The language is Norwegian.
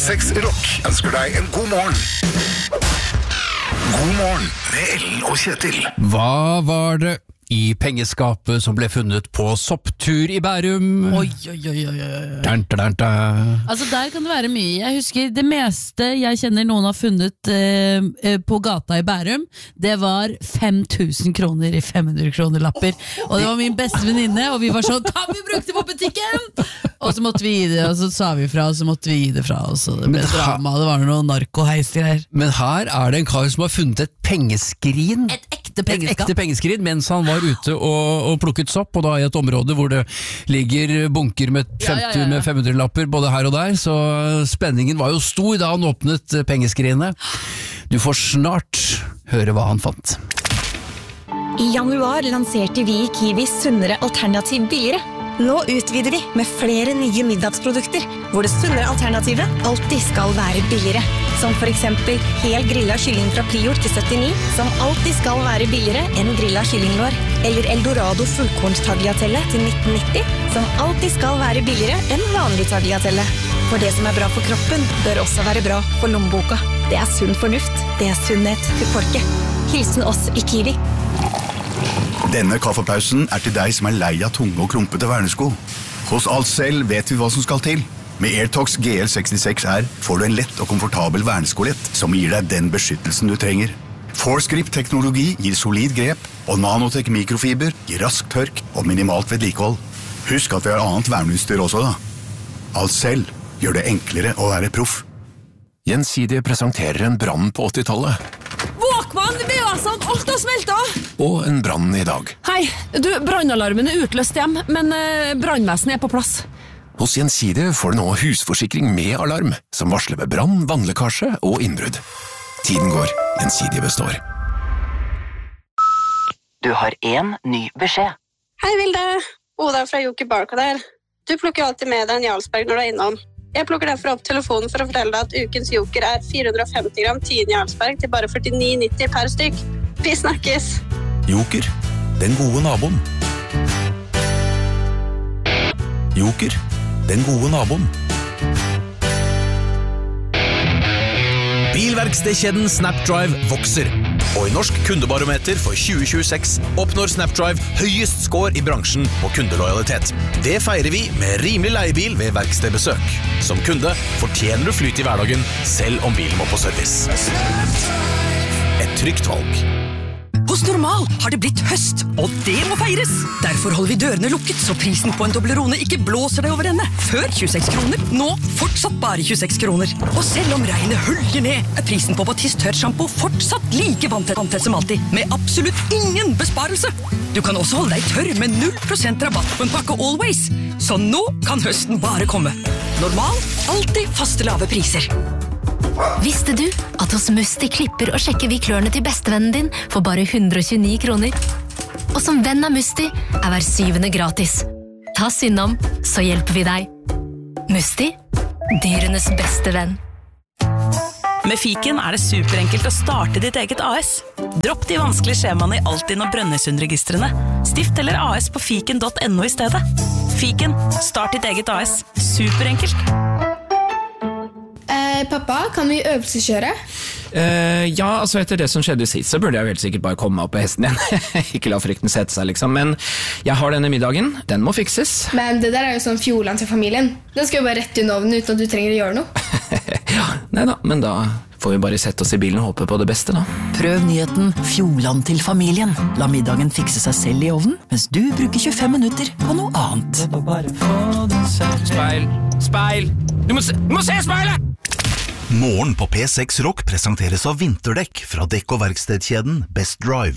P6 Rock ønsker deg en god morgen. God morgen med Ellen og Kjetil. Hva var det i pengeskapet som ble funnet på sopptur i Bærum? Oi. Dun. Altså der kan det være mye. Jeg husker det meste jeg kjenner noen har funnet på gata i Bærum. Det var 5.000 kroner i 500 kroner lapper. Og det var min beste venninne, og vi var sånn, kan vi bruke det på butikken? Og så måtte vi gi det, og så sa vi fra, og så måtte vi gi det fra. Og så det ble drama, det var noe narkoheisgreier. Men her er det en kar som har funnet et pengeskrin. Et ekte pengeskap. Et ekte pengeskrin, mens han var ute og plukket sopp, og da i et område hvor det ligger bunker med 50 med 500-lapper både her og der, så spenningen var jo stor da han åpnet pengeskrinet. Du får snart høre hva han fant. I januar lanserte vi i Kiwi sunnere alternativ billigere. Nå utvider vi med flere nye middagsprodukter, hvor det sunnere alternativet alltid skal være billigere. Som for eksempel hel grillet kylling fra Prior til 79, som alltid skal være billigere enn grillet kyllinglår. Eller Eldorado fullkornstagliatelle til 1990, som alltid skal være billigere enn vanlig tagliatelle. For det som er bra for kroppen, bør også være bra for lommeboka. Det er sunn fornuft, det er sunnhet til folket. Hilsen oss i Kiwi. Denne kaffepausen er til deg som er lei av tunge og klumpete vernesko. Hos Alcel vet vi hva som skal til. Med Airtox GL66R får du en lett og komfortabel verneskolett som gir deg den beskyttelsen du trenger. Force-grip-teknologi gir solid grep, og Nanotech mikrofiber gir rask tørk og minimalt vedlikehold. Husk at vi har annet verneutstyr også da. Alcel gjør det enklere å være proff. Gjensidige presenterer en brann på 80-tallet. Våkmann, VA-sant, alt har smeltet! Og en brann i dag. Hei, du, brannalarmen er utløst hjem, men brannvesenet er på plass. Hos Gjensidige får du nå husforsikring med alarm, som varsler ved brann, vannlekkasje og innbrudd. Tiden går, Gjensidige består. Du har en ny beskjed. Hei Vilde, Oda fra Joker Barca der. Du plukker alltid med deg en Jarlsberg når du er innom. Jeg plukker derfor opp telefonen for å fortelle deg at ukens Joker er 450 gram 10 Jarlsberg til bare 49,90 per stykk. Vi snakkes! Joker, den gode naboen. Joker, den gode naboen. Bilverkstedkjeden Snapdrive vokser, og i Norsk kundebarometer for 2026 oppnår Snapdrive høyest score i bransjen på kundelojalitet. Det feirer vi med rimelig leiebil ved verkstedbesøk. Som kunde fortjener du flyt i hverdagen, selv om bilen må på service. Et trygt valg. Hos Normal har det blitt høst, og det må feires! Derfor holder vi dørene lukket, så prisen på en Toblerone ikke blåser deg over ende. Før 26 kroner, nå fortsatt bare 26 kroner. Og selv om regnet hølger ned, er prisen på Batiste tørrshampoo fortsatt like vanntett som alltid, med absolutt ingen besparelse. Du kan også holde deg tørr med 0% rabatt på en pakke Always. Så nå kan høsten bare komme. Normal, alltid faste lave priser. Visste du at hos Musti klipper og sjekker vi klørne til bestevennen din for bare 129 kroner? Og som venn av Musti er hver 7. gratis. Ta synd om, så hjelper vi deg. Musti, dyrenes beste venn. Med Fiken er det superenkelt å starte ditt eget AS. Dropp de vanskelige skjemaene i Altinn og Brønnøysundregistrene. Stift eller AS på fiken.no i stedet. Fiken, start ditt eget AS. Superenkelt. Pappa, kan vi øvelseskjøre? Ja, altså etter det som skjedde sist, så burde jeg vel sikkert bare komme meg opp på hesten igjen. Ikke la frykten sette seg, liksom. Men jeg har denne middagen. Den må fikses. Men det der er jo sånn fjoland til familien. Den skal jo bare rett i ovnen uten at du trenger å gjøre noe. Neida, men da får vi bare sette oss i bilen og håpe på det beste, da. Prøv nyheten Fjoland til familien. La middagen fikse seg selv i ovnen, mens du bruker 25 minutter på noe annet. Speil! Speil! Du må se speilet! Morgen på P6 Rock presenteres av vinterdekk fra dekk- og verkstedkjeden Best Drive.